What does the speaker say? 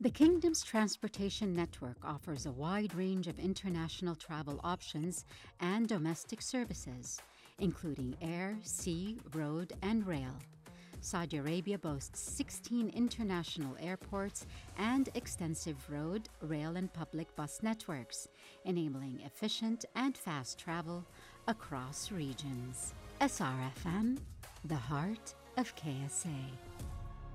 The Kingdom's transportation network offers a wide range of international travel options and domestic services, including air, sea, road, and rail. Saudi Arabia boasts 16 international airports and extensive road, rail, and public bus networks, enabling efficient and fast travel across regions. SRFM, the heart of KSA.